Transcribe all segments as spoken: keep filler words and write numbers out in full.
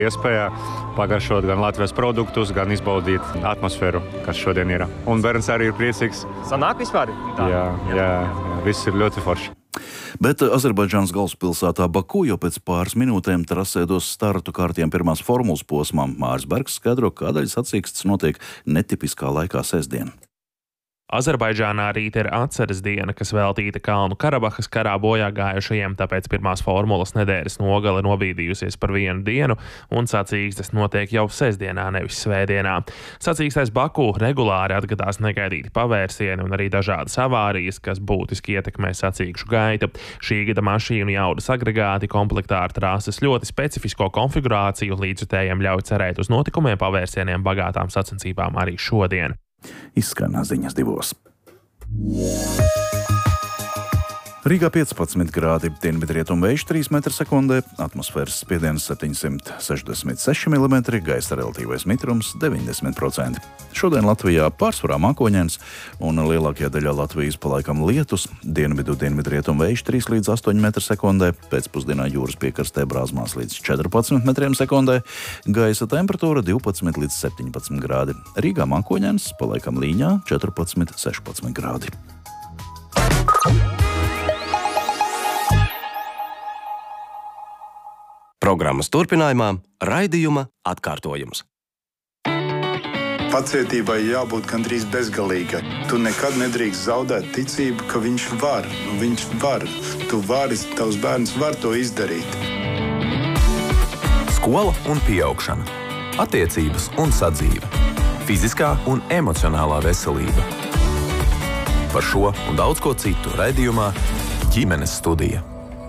Iespējā pagaršot gan Latvijas produktus, gan izbaudīt atmosfēru, kas šodien ir. Un bērns arī ir priecīgs. Sanāk vispār? Tā. Jā, jā, jā, viss ir ļoti forši. Bet Azerbaidžānas galvaspilsētā Baku jau pēc pāris minūtēm trasē dos startu kārtiem pirmās formulas posmām. Māris Bergs skaidro, kādēļ sacīksts notiek netipiskā laikā sestdien. Azerbaidžānā rīt ir atceres diena, kas veltīta Kalnu Karabahas karā bojā gājušajiem, tāpēc pirmās formulas nedēļas nogale nobīdījusies par vienu dienu, un sacīkstes notiek jau sestdienā, nevis svētdienā. Sacīkstes Baku regulāri atgadās negaidīti pavērsieni un arī dažādas avārijas, kas būtiski ietekmē sacīkšu gaitu. Šī gada mašīnu jaudas agregāti komplektā ar trases ļoti specifisko konfigurāciju līdzjutējiem ļauj cerēt uz notikumiem pavērsieniem bagātām sacensībām arī šodien. Izskanā ziņas divos. Rīgā piecpadsmit grādi, dienvidrietumu vējš trīs metri sekundē, atmosfēras spiediens septiņsimt sešdesmit seši milimetri, gaisa relatīvais mitrums deviņdesmit procenti. Šodien Latvijā pārsvarā mākoņdienas un lielākajā daļā Latvijas palaikam lietus, dienvidu dienvidrietumu vējš trīs līdz astoņi metri sekundē, pēcpusdienā jūras piekrastē brāzmās līdz četrpadsmit metriem sekundē, gaisa temperatūra divpadsmit līdz septiņpadsmit grādi. Rīgā mākoņdienas, palaikam līņā četrpadsmit sešpadsmit grādi. Programmas turpinājumā raidījuma atkārtojums. Pacietībai jābūt gandrīz bezgalīgai. Tu nekad nedrīkst zaudēt ticību, ka viņš var. Viņš var. Tu vari, tavs bērns var to izdarīt. Skola un pieaugšana. Attiecības un sadzīve. Fiziskā un emocionālā veselība. Par šo un daudz ko citu raidījumā Ģimenes studija.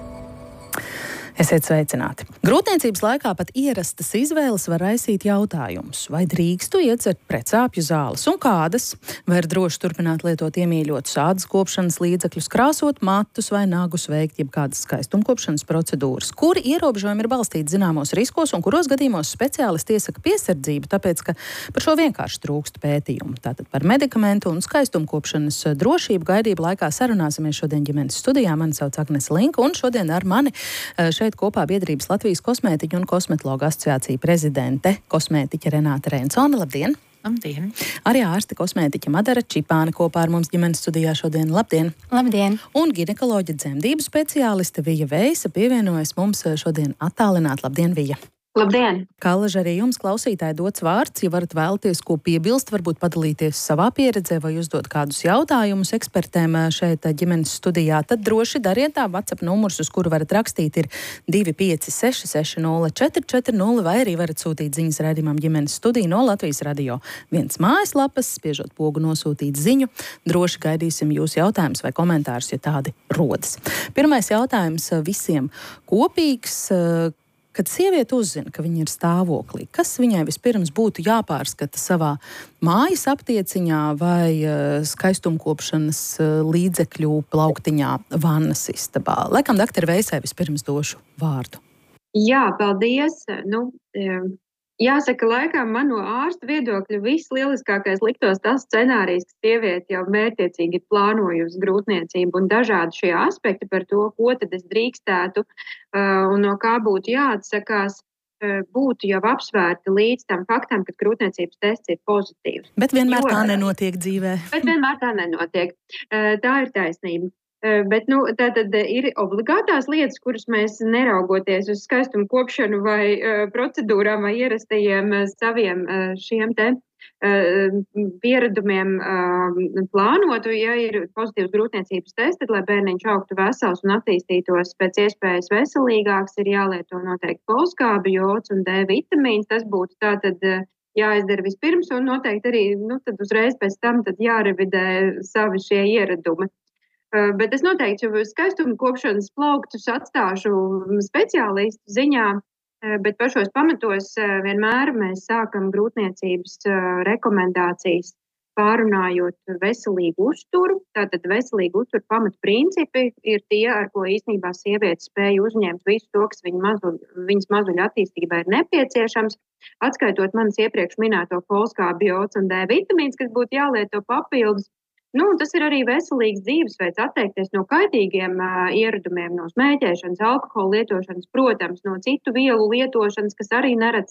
Esiet sveicināti. Grūtniecības laikā pat ierastas izvēles var raisīt jautājumus. Vai drīkstu iedzert pretsāpju zāles un kādas? Vai ir droši turpināt lietot iemīļotus ādas kopšanas līdzekļus, krāsot matus vai nagus, veikt jebkādas skaistumkopšanas procedūras? Kuri ierobežojumi ir balstīti zināmos riskos un kuros gadījumos speciālisti iesaka piesardzību, tāpēc, ka par šo vienkārši trūkst pētījumu? Tātad par medikamentu un skaistumkopšanas drošību gaidību laikā sarunāsimies šodien ģimenes studijā. Mani sauc Agnese Linka un šodien ar mani šeit kopā biedrības Latvijas kosmētiķu un kosmetologu asociācija prezidente, kosmētiķa Renāte Reinsone. Labdien! Labdien! Arī ārste kosmētiķa Madara Čipāne kopā ar mums ģimenes studijā šodien. Labdien! Labdien! Un ginekoloģa dzemdību speciāliste Vija Veisa pievienojas mums šodien attālināt. Labdien, Vija! Labdien! Kālaž, arī jums klausītāji dots vārds, ja varat vēlties ko piebilst, varbūt padalīties savā pieredzē vai uzdot kādus jautājumus ekspertēm šeit ģimenes studijā, tad droši dariet tā. WhatsApp numurs, uz kuru varat rakstīt, ir divi pieci seši seši nulle četri četri nulle, vai arī varat sūtīt ziņas raidījumam Ģimenes studija no Latvijas radio viens mājaslapas, spiežot pogu nosūtīt ziņu. Droši gaidīsim jūsu jautājumus vai komentārus, ja tādi rodas. Pirmais jautājums visiem kopīgs. Kad sieviete uzzina, ka viņa ir stāvoklī, kas viņai vispirms būtu jāpārskata savā mājas aptieciņā vai skaistumkopšanas līdzekļu plauktiņā vannas istabā? Laikam doktora Veisai vispirms došu vārdu. Jā, paldies. Nu, jāsaka, laikam man no ārsta viedokļa vislieliskākais liktos tas scenārijs, ka sieviete jau mērķiecīgi ir plānojusi grūtniecību un dažādi šie aspekti par to, ko tad es drīkstētu un no kā būtu jāatsakās, būtu jau apsvērti līdz tam faktam, ka grūtniecības tests ir pozitīvs. Bet vienmēr jo, tā nenotiek dzīvē. Bet vienmēr tā nenotiek. Tā ir taisnība. Bet, nu, tā tad ir obligātās lietas, kuras mēs neraugoties uz skaistumu kopšanu vai uh, procedūrām vai ierastajiem uh, saviem uh, šiem te uh, pieredumiem uh, plānotu, ja ir pozitīvs grūtniecības tests, tad, lai bērniņš augtu vesels un attīstītos pēc iespējas veselīgāks, ir jālieto noteikti folskābi, jods un D vitamīns. Tas būtu tātad uh, jāizdara vispirms un noteikti arī, nu, tad uzreiz pēc tam tad jārevidē savi šie ieradumi. Bet es noteikti skaistuma kopšanas plauktus atstāšu speciālistu ziņā, bet pašos pamatos vienmēr mēs sākam grūtniecības rekomendācijas pārunājot veselīgu uzturu. Tātad veselīgu uzturu pamatprincipi ir tie, ar ko īstenībā sieviete spēja uzņemt visu to, kas viņa mazuļ, viņas mazuļa attīstībai ir nepieciešams. Atskaitot manas iepriekš minēto folskābi, jods un D vitamīns, kas būtu jālieto papildus. Nu, tas ir arī veselīgs dzīvesveids, atteikties no kaitīgiem uh, ieradumiem, no smēķēšanas, alkohola lietošanas, protams, no citu vielu lietošanas, kas arī neredz